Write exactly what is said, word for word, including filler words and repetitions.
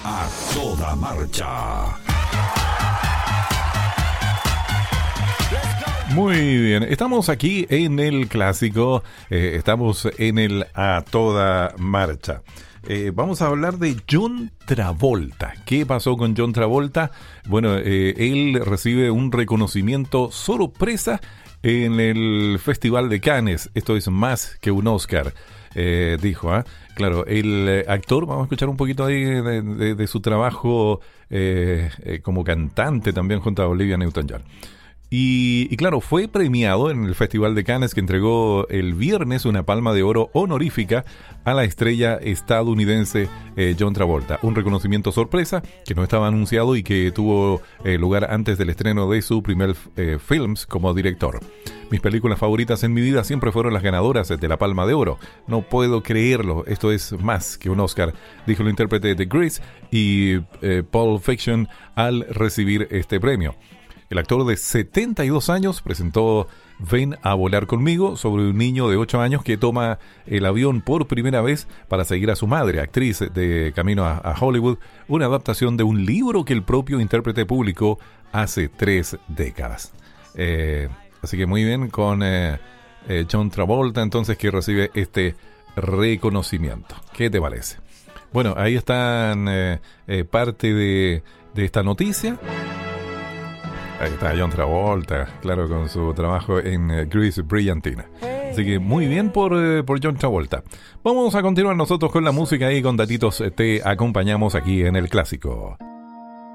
A toda marcha. Muy bien, estamos aquí en el clásico, eh, estamos en el A Toda Marcha. Eh, vamos a hablar de John Travolta. ¿Qué pasó con John Travolta? Bueno, eh, él recibe un reconocimiento sorpresa en el Festival de Cannes. Esto es más que un Oscar, eh, dijo. ¿eh? Claro, el eh, actor, vamos a escuchar un poquito ahí de, de, de su trabajo eh, eh, como cantante también junto a Olivia Newton-John. Y, y claro, fue premiado en el Festival de Cannes, que entregó el viernes una palma de oro honorífica a la estrella estadounidense eh, John Travolta. Un reconocimiento sorpresa que no estaba anunciado y que tuvo eh, lugar antes del estreno de su primer eh, films como director. Mis películas favoritas en mi vida siempre fueron las ganadoras de la Palma de Oro. No puedo creerlo, esto es más que un Oscar, dijo el intérprete de Grease y eh, Pulp Fiction al recibir este premio. El actor de setenta y dos años presentó Ven a volar conmigo, sobre un niño de ocho años que toma el avión por primera vez para seguir a su madre, actriz de Camino a, a Hollywood, una adaptación de un libro que el propio intérprete publicó hace tres décadas. Eh, así que muy bien con eh, eh, John Travolta, entonces, que recibe este reconocimiento. ¿Qué te parece? Bueno, ahí están eh, eh, parte de, de esta noticia. Ahí está John Travolta, claro, con su trabajo en uh, Grease Brillantina. Así que muy bien por, uh, por John Travolta. Vamos a continuar nosotros con la música y con datitos te acompañamos aquí en el clásico.